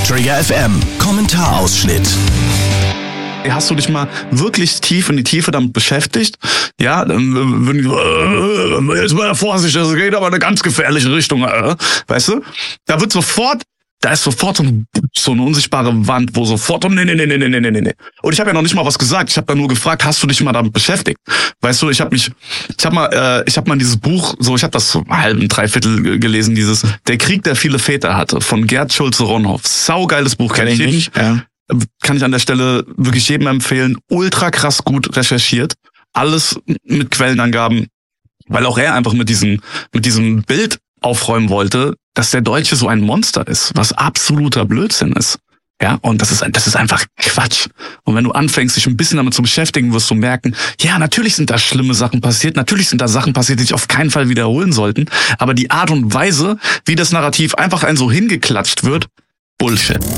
Trigger FM Kommentarausschnitt. Hast du dich mal wirklich tief in die Tiefe damit beschäftigt? Ja, dann würden die jetzt mal Vorsicht, das geht aber in eine ganz gefährliche Richtung, weißt du? Da ist sofort so eine unsichtbare Wand, wo sofort nee. Und ich habe ja noch nicht mal was gesagt. Ich habe da nur gefragt, hast du dich mal damit beschäftigt? Weißt du, ich habe mal dieses Buch, ich habe das so halb, ein Dreiviertel gelesen, dieses Der Krieg, der viele Väter hatte, von Gerd Schulze-Ronhoff. Saugeiles Buch, kenn ich nicht. Ja. Kann ich an der Stelle wirklich jedem empfehlen. Ultra krass gut recherchiert. Alles mit Quellenangaben, weil auch er einfach mit diesem Bild aufräumen wollte, dass der Deutsche so ein Monster ist, was absoluter Blödsinn ist. Ja, und das ist einfach Quatsch. Und wenn du anfängst, dich ein bisschen damit zu beschäftigen, wirst du merken, ja, natürlich sind da schlimme Sachen passiert, natürlich sind da Sachen passiert, die sich auf keinen Fall wiederholen sollten, aber die Art und Weise, wie das Narrativ einfach so hingeklatscht wird, Bullshit.